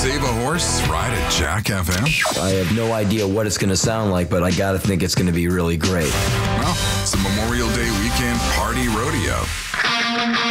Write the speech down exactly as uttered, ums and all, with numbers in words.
save a horse, ride at Jack F M? I have no idea what it's going to sound like, but I got to think it's going to be really great. Well, it's the Memorial Day weekend party rodeo.